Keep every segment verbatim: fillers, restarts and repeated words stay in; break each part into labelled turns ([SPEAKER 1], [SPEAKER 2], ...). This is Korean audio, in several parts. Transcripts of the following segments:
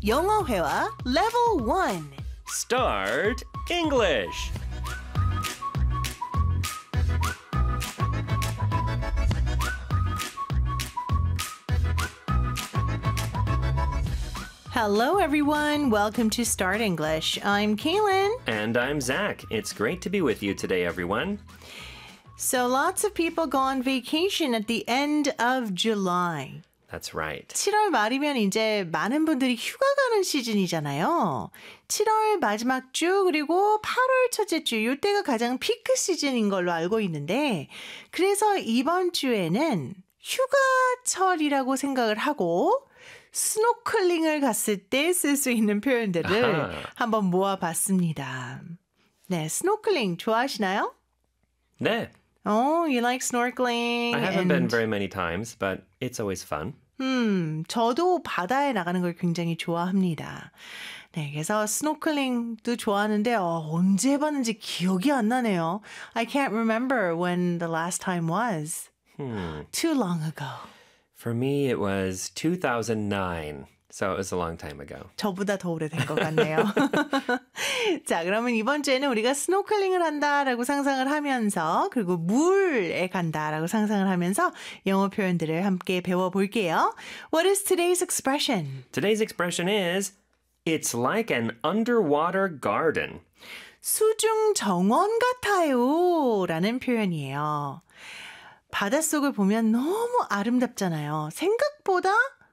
[SPEAKER 1] 영어 회화 Level one.
[SPEAKER 2] Start English.
[SPEAKER 1] Hello, everyone. Welcome to Start English. I'm Kaylin.
[SPEAKER 2] And I'm Zach. It's great to be with you today, everyone.
[SPEAKER 1] So lots of people go on vacation at the end of July.
[SPEAKER 2] That's right.
[SPEAKER 1] 칠월 말이면 이제 많은 분들이 휴가 가는 시즌이잖아요. 칠월 마지막 주 그리고 팔월 첫째 주 이때가 가장 피크 시즌인 걸로 알고 있는데 그래서 이번 주에는 휴가철이라고 생각을 하고 스노클링을 갔을 때 쓸 수 있는 표현들을
[SPEAKER 2] 아하.
[SPEAKER 1] 한번 모아봤습니다. 네, 스노클링 좋아하시나요?
[SPEAKER 2] 네.
[SPEAKER 1] Oh, you like snorkeling?
[SPEAKER 2] I haven't
[SPEAKER 1] and...
[SPEAKER 2] been very many times, but it's always fun.
[SPEAKER 1] 음, 저도 바다에 나가는 걸 굉장히 좋아합니다. 네, 그래서 스노클링도 좋아하는데 어, 언제 해봤는지 기억이 안 나네요. I can't remember when the last time was.
[SPEAKER 2] Hmm.
[SPEAKER 1] Too long ago.
[SPEAKER 2] For me, it was two thousand nine. So it was a long time ago.
[SPEAKER 1] 저보다 더 오래된 것 같네요. 자, 그러면 이번 주에는 우리가 스노클링을 한다라고 상상을 하면서 그리고 물에 간다라고 상상을 하면서 영어 표현들을 함께 배워볼게요. What is today's expression?
[SPEAKER 2] Today's expression is, it's like an underwater garden.
[SPEAKER 1] 수중 정원 같아요 라는 표현이에요. 바닷속을 보면 너무 아름답잖아요. 생각보다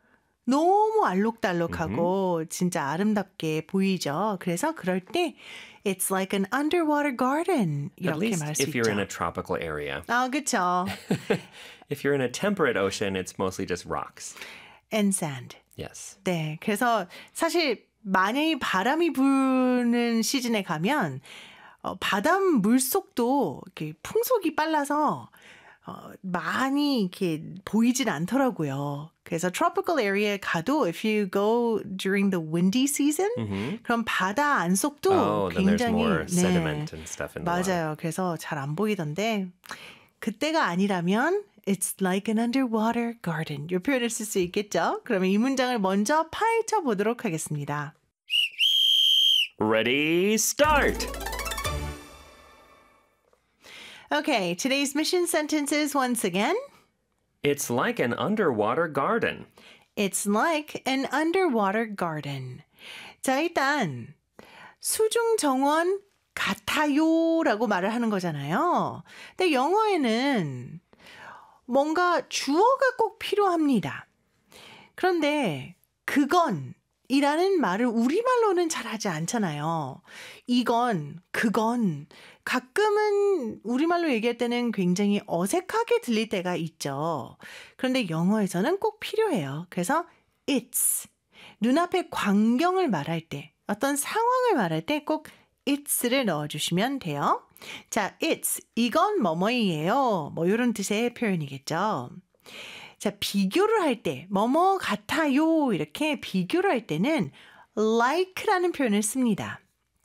[SPEAKER 1] 너무 알록달록하고 진짜 아름답게 보이죠. 그래서 그럴 때 It's like an underwater garden
[SPEAKER 2] At
[SPEAKER 1] 이렇게
[SPEAKER 2] least
[SPEAKER 1] 말할 수
[SPEAKER 2] if you're
[SPEAKER 1] 있죠.
[SPEAKER 2] in a tropical area.
[SPEAKER 1] 아, 그렇죠.
[SPEAKER 2] If you're in a temperate ocean, it's mostly just rocks.
[SPEAKER 1] And sand.
[SPEAKER 2] Yes.
[SPEAKER 1] 네, 그래서 사실 만약에 바람이 부는 시즌에 가면 어, 바닷 물속도 이렇게 풍속이 빨라서 어, 많이 이렇게 보이진 않더라고요. 그래서 tropical area 가도 if you go during the windy season,
[SPEAKER 2] Mm-hmm.
[SPEAKER 1] 그럼 바다 안속도
[SPEAKER 2] Oh, then there's
[SPEAKER 1] 굉장히
[SPEAKER 2] more sediment and stuff in the water.
[SPEAKER 1] 맞아요. 그래서 잘 안 보이던데 그때가 아니라면 It's like an underwater garden. 이 표현을 쓸 수 있겠죠? 그러면 이 문장을 먼저 파헤쳐 보도록 하겠습니다.
[SPEAKER 2] Ready, start!
[SPEAKER 1] Okay, today's mission sentences once again.
[SPEAKER 2] It's like an underwater garden.
[SPEAKER 1] It's like an underwater garden. 자, 일단 수중 정원 같아요라고 말을 하는 거잖아요. 근데 영어에는 뭔가 주어가 꼭 필요합니다. 그런데 그건 이라는 말을 우리말로는 잘 하지 않잖아요. 이건, 그건 가끔은 우리말로 얘기할 때는 굉장히 어색하게 들릴 때가 있죠. 그런데 영어에서는 꼭 필요해요. 그래서 it's, 눈앞의 광경을 말할 때, 어떤 상황을 말할 때 꼭 it's를 넣어주시면 돼요. 자, it's, 이건 뭐뭐이에요. 뭐 이런 뜻의 표현이겠죠. 자, 비교를 할 때, 뭐뭐 같아요. 이렇게 비교를 할 때는 like라는 표현을 씁니다.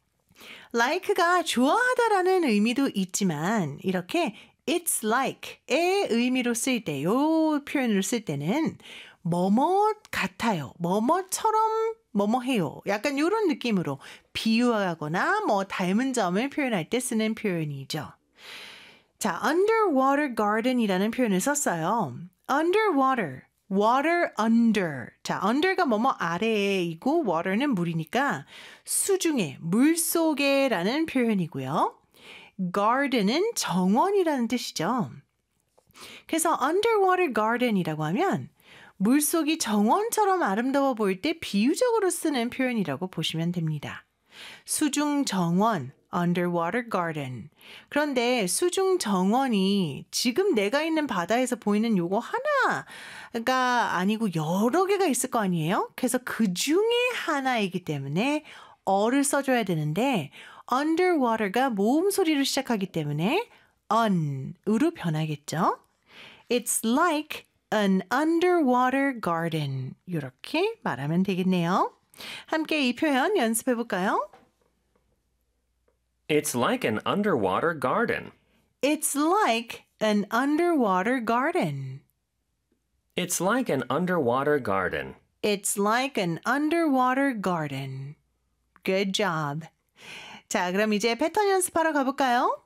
[SPEAKER 1] like가 좋아하다라는 의미도 있지만, 이렇게 it's like의 의미로 쓸 때, 요 표현을 쓸 때는 뭐뭐 같아요. 뭐뭐처럼 뭐뭐 해요. 약간 이런 느낌으로 비유하거나 뭐 닮은 점을 표현할 때 쓰는 표현이죠. 자, underwater garden이라는 표현을 썼어요. underwater, water under. 자, under가 뭐뭐 아래이고 water는 물이니까 수중에, 물속에라는 표현이고요. garden은 정원이라는 뜻이죠. 그래서 underwater garden이라고 하면 물속이 정원처럼 아름다워 보일 때 비유적으로 쓰는 표현이라고 보시면 됩니다. 수중 정원, underwater garden. 그런데 수중 정원이 지금 내가 있는 바다에서 보이는 요거 하나가 아니고 여러 개가 있을 거 아니에요? 그래서 그 중에 하나이기 때문에 어를 써줘야 되는데 underwater가 모음 소리로 시작하기 때문에 un으로 변하겠죠? It's like an underwater garden. 이렇게 말하면 되겠네요. 함께 이 표현 연습해 볼까요?
[SPEAKER 2] It's like an underwater garden.
[SPEAKER 1] It's like an underwater garden.
[SPEAKER 2] It's like an underwater garden.
[SPEAKER 1] It's like an underwater garden. Good job. 자, 그럼 이제 패턴 연습하러 가볼까요?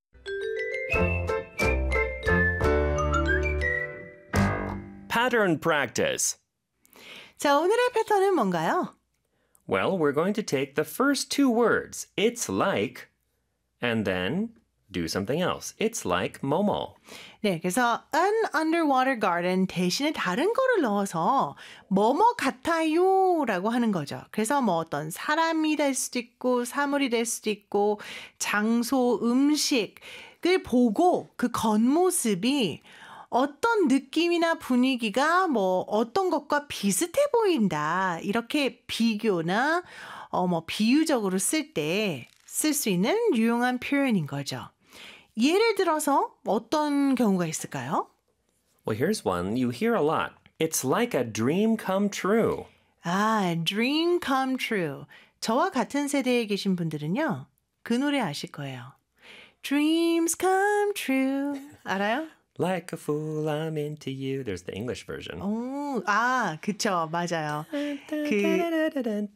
[SPEAKER 2] Pattern practice.
[SPEAKER 1] 자, 오늘의 패턴은 뭔가요?
[SPEAKER 2] Well, we're going to take the first two words, it's like, and then do something else. It's like 뭐뭐.
[SPEAKER 1] 네, 그래서 an underwater garden 대신에 다른 거를 넣어서 뭐뭐 같아요 라고 하는 거죠. 그래서 뭐 어떤 사람이 될 수도 있고 사물이 될 수도 있고 장소, 음식을 보고 그 겉모습이 어떤 느낌이나 분위기가 뭐 어떤 것과 비슷해 보인다. 이렇게 비교나 어 뭐 비유적으로 쓸 때 쓸 수 있는 유용한 표현인 거죠. 예를 들어서 어떤 경우가 있을까요?
[SPEAKER 2] Well, here's one you hear a lot. It's like a dream come true.
[SPEAKER 1] 아, dream come true. 저와 같은 세대에 계신 분들은요. 그 노래 아실 거예요. Dreams come true. 알아요?
[SPEAKER 2] Like a fool, I'm into you. There's the English version.
[SPEAKER 1] 오, 아, 그쵸. 맞아요. 그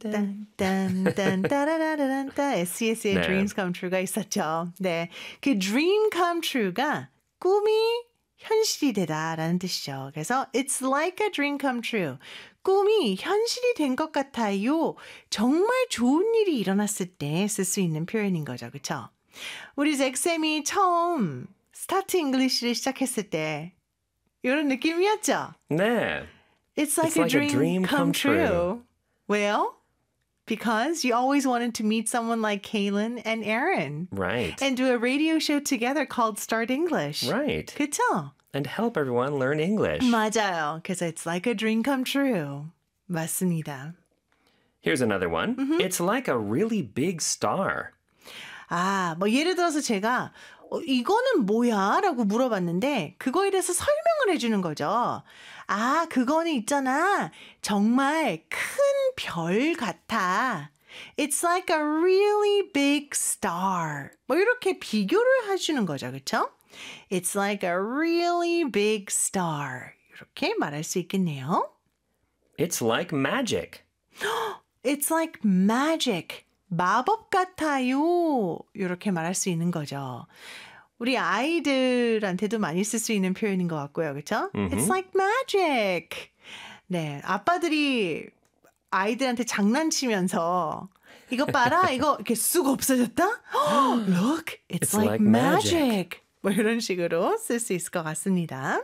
[SPEAKER 1] 딴딴딴따라라란따 에스이에스의
[SPEAKER 2] 네.
[SPEAKER 1] Dreams Come True가 있었죠. 네, 그 Dream Come True가 꿈이 현실이 되다라는 뜻이죠. 그래서 It's like a dream come true. 꿈이 현실이 된 것 같아요. 정말 좋은 일이 일어났을 때 쓸 수 있는 표현인 거죠. 그렇죠? 우리 잭쌤이 처음 스타트 잉글리시를 시작했을 때 이런 느낌이었죠?
[SPEAKER 2] 네.
[SPEAKER 1] It's like,
[SPEAKER 2] It's
[SPEAKER 1] a,
[SPEAKER 2] like a
[SPEAKER 1] dream
[SPEAKER 2] dream
[SPEAKER 1] come
[SPEAKER 2] come
[SPEAKER 1] true.
[SPEAKER 2] true.
[SPEAKER 1] Well, because you always wanted to meet someone like Kaylin and Aaron
[SPEAKER 2] Right.
[SPEAKER 1] and do a radio show together called Start English.
[SPEAKER 2] Right.
[SPEAKER 1] 그쵸?
[SPEAKER 2] And help everyone learn English.
[SPEAKER 1] 맞아요. Because it's like a dream come true. 맞습니다.
[SPEAKER 2] Here's another one. It's like a really big star.
[SPEAKER 1] 아, 뭐 예를 들어서 제가 어, 이거는 뭐야? 라고 물어봤는데 그거에 대해서 설명을 해주는 거죠. 아, 그거는 있잖아. 정말 큰 별 같아. It's like a really big star. 뭐 이렇게 비교를 해주는 거죠. 그렇죠? It's like a really big star. 이렇게 말할 수 있겠네요.
[SPEAKER 2] It's like magic.
[SPEAKER 1] It's like magic. 마법 같아요. 이렇게 말할 수 있는 거죠. 우리 아이들한테도 많이 쓸 수 있는 표현인 것 같고요. 그렇죠? It's like magic. 네, 아빠들이 아이들한테 장난치면서 이거 봐라. 이거 이렇게 쑥 없어졌다? Look, it's,
[SPEAKER 2] It's
[SPEAKER 1] like,
[SPEAKER 2] like
[SPEAKER 1] magic.
[SPEAKER 2] magic.
[SPEAKER 1] 뭐 이런 식으로 쓸 수 있을 것 같습니다.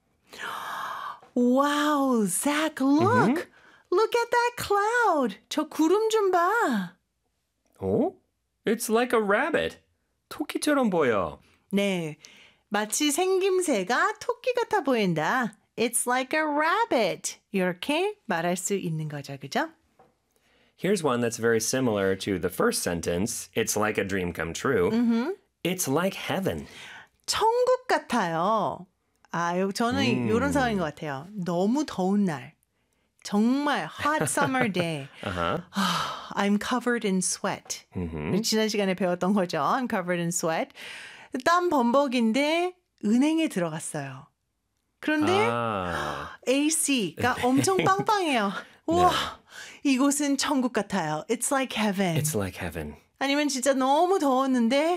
[SPEAKER 1] Wow, Zach, look. Look at that cloud. 저 구름 좀 봐.
[SPEAKER 2] Oh? It's like a rabbit. 토끼처럼 보여.
[SPEAKER 1] 네, 마치 생김새가 토끼 같아 보인다. It's like a rabbit. 이렇게 말할 수 있는 거죠, 그죠?
[SPEAKER 2] Here's one that's very similar to the first sentence. It's like a dream come true. It's like heaven.
[SPEAKER 1] 천국 같아요. 아, 요- 저는
[SPEAKER 2] 음.
[SPEAKER 1] 이런 상황인 것 같아요. 너무 더운 날. 정말 hot summer day.
[SPEAKER 2] Uh-huh.
[SPEAKER 1] I'm covered in sweat. 지난 시간에 배웠던 거죠. I'm covered in sweat. 땀 범벅인데 은행에 들어갔어요. 그런데
[SPEAKER 2] Ah.
[SPEAKER 1] 에이씨가 엄청 빵빵해요. 우와, 이곳은 천국 같아요. It's like heaven.
[SPEAKER 2] It's like heaven.
[SPEAKER 1] 아니면 진짜 너무 더웠는데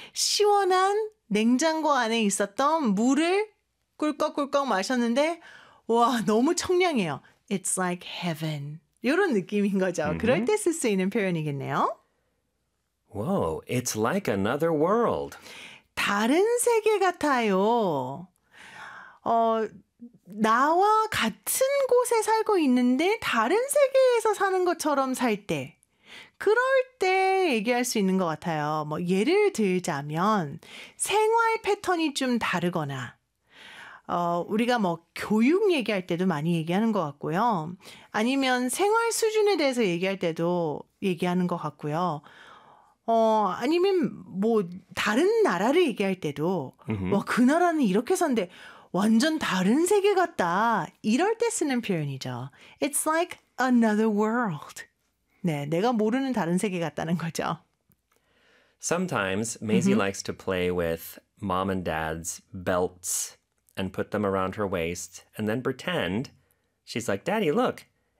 [SPEAKER 1] 시원한 냉장고 안에 있었던 물을 꿀꺽꿀꺽 마셨는데 와, 너무 청량해요. It's like heaven. 이런 느낌인 거죠. 그럴 때 쓸 수 있는 표현이겠네요.
[SPEAKER 2] Whoa, it's like another world.
[SPEAKER 1] 다른 세계 같아요. 어, 나와 같은 곳에 살고 있는데 다른 세계에서 사는 것처럼 살 때. 그럴 때 얘기할 수 있는 것 같아요. 뭐 예를 들자면 생활 패턴이 좀 다르거나 어, 우리가 뭐 교육 얘기할 때도 많이 얘기하는 것 같고요. 아니면 생활 수준에 대해서 얘기할 때도 얘기하는 것 같고요. 어, 아니면 뭐 다른 나라를 얘기할 때도 와, 그 나라는 이렇게 산데 완전 다른 세계 같다. 이럴 때 쓰는 표현이죠. It's like another world. 네, 내가 모르는 다른 세계 같다는 거죠.
[SPEAKER 2] Sometimes Maisie likes to play with mom and dad's belts and put them around her waist and then pretend she's like, Daddy, look,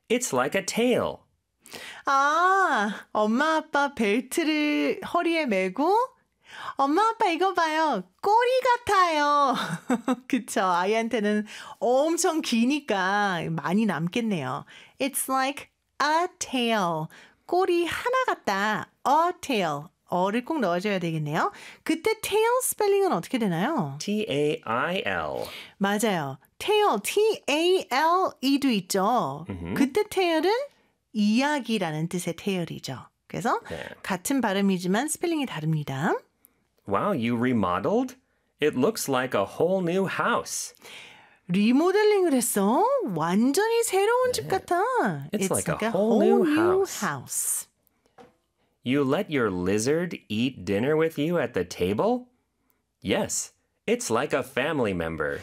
[SPEAKER 2] It's like a tail.
[SPEAKER 1] 아, 엄마 아빠 벨트를 허리에 메고 엄마 아빠 이거 봐요. 꼬리 같아요. 그쵸. 아이한테는 엄청 기니까 많이 남겠네요. It's like a tail. 꼬리 하나 같다. A tail. 어를 꼭 넣어줘야 되겠네요. 그때 tail 스펠링은 어떻게 되나요?
[SPEAKER 2] T A I L.
[SPEAKER 1] 맞아요. tail, T A L E도 있죠.
[SPEAKER 2] 음흠.
[SPEAKER 1] 그때 tail은 이야기라는 뜻의 tail이죠. 그래서
[SPEAKER 2] 네.
[SPEAKER 1] 같은 발음이지만 스펠링이 다릅니다.
[SPEAKER 2] Wow, you remodeled? It looks like a whole new house.
[SPEAKER 1] 리모델링을 했어? 완전히 새로운 집 같아.
[SPEAKER 2] It's like a whole new house.
[SPEAKER 1] house.
[SPEAKER 2] You let your lizard eat dinner with you at the table? Yes, it's like a family member.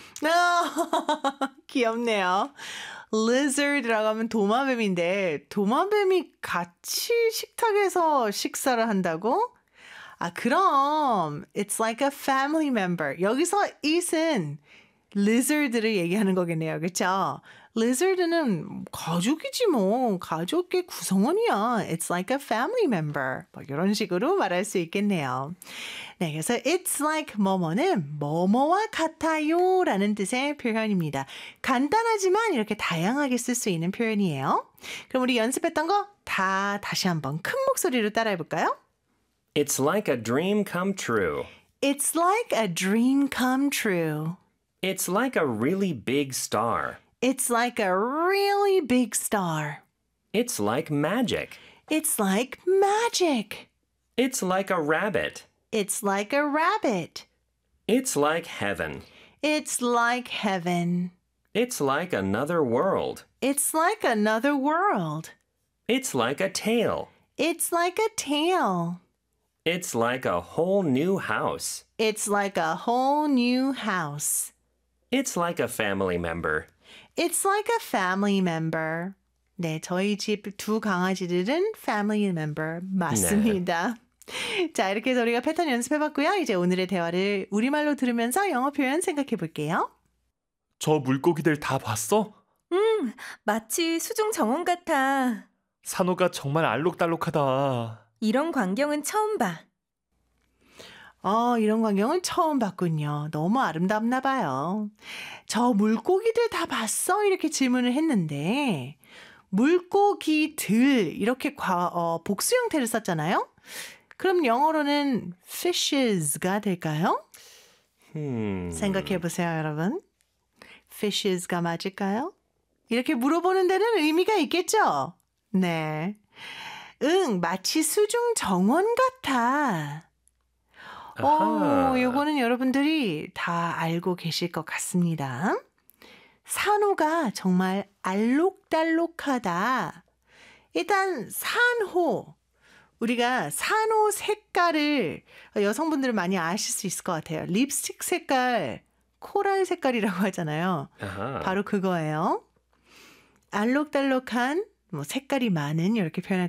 [SPEAKER 1] 귀엽네요. lizard라고 하면 도마뱀인데 도마뱀이 같이 식탁에서 식사를 한다고? 아, 그럼 it's like a family member. 여기서 it은 lizard를 얘기하는 거겠네요. 그렇죠? lizard는 가족이지 뭐. 가족의 구성원이야. It's like a family member. 뭐 이런 식으로 말할 수 있겠네요. 네, 그래서 it's like 뭐뭐는 뭐뭐와 같아요 라는 뜻의 표현입니다. 간단하지만 이렇게 다양하게 쓸 수 있는 표현이에요. 그럼 우리 연습했던 거 다 다시 한번 큰 목소리로 따라해 볼까요?
[SPEAKER 2] It's like a dream come true.
[SPEAKER 1] It's like a dream come true.
[SPEAKER 2] It's like a really big star.
[SPEAKER 1] It's like a really big star.
[SPEAKER 2] It's like magic.
[SPEAKER 1] It's like magic.
[SPEAKER 2] It's like a rabbit.
[SPEAKER 1] It's like a rabbit.
[SPEAKER 2] It's like heaven.
[SPEAKER 1] It's like heaven.
[SPEAKER 2] It's like another world.
[SPEAKER 1] It's like another world.
[SPEAKER 2] It's like a tail.
[SPEAKER 1] It's like a tail.
[SPEAKER 2] It's like a whole new house.
[SPEAKER 1] It's like a whole new house.
[SPEAKER 2] It's like a family member.
[SPEAKER 1] It's like a family member. 네, 저희 집 두 강아지들은 family member 맞습니다. 네. 자, 이렇게 해서 우리가 패턴 연습해봤고요. 이제 오늘의 대화를 우리말로 들으면서 영어 표현 생각해볼게요.
[SPEAKER 3] 저 물고기들 다 봤어?
[SPEAKER 4] 음, 마치 수중 정원 같아.
[SPEAKER 3] 산호가 정말 알록달록하다.
[SPEAKER 4] 이런 광경은 처음 봐.
[SPEAKER 1] 어, 이런 광경은 처음 봤군요. 너무 아름답나 봐요. 저 물고기들 다 봤어? 이렇게 질문을 했는데 물고기들 이렇게 과, 어, 복수 형태를 썼잖아요. 그럼 영어로는 fishes가 될까요?
[SPEAKER 2] Hmm.
[SPEAKER 1] 생각해 보세요, 여러분. fishes가 맞을까요? 이렇게 물어보는 데는 의미가 있겠죠? 네. 응, 마치 수중 정원 같아.
[SPEAKER 2] 아하.
[SPEAKER 1] 어, 요거는 여러분들이 다 알고 계실 것 같습니다. 산호가 정말 알록달록하다. 일단 산호. 우리가 산호 색깔을 여성분들은 많이 아실 수 있을 것 같아요. 립스틱 색깔, 코랄 색깔이라고 하잖아요.
[SPEAKER 2] 아하.
[SPEAKER 1] 바로 그거예요. 알록달록한 뭐 색깔이 많은 이렇게 표현할